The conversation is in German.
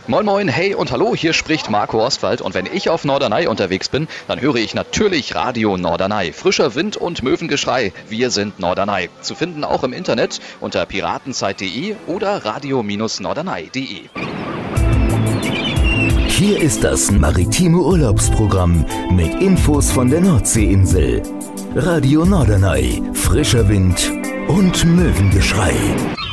Moin moin, hey und hallo, hier spricht Marco Ostwald und wenn ich auf Norderney unterwegs bin, dann höre ich natürlich Radio Norderney. Frischer Wind und Möwengeschrei, wir sind Norderney. Zu finden auch im Internet unter piratenzeit.de oder radio-norderney.de. Hier ist das maritime Urlaubsprogramm mit Infos von der Nordseeinsel. Radio Norderney, frischer Wind und Möwengeschrei.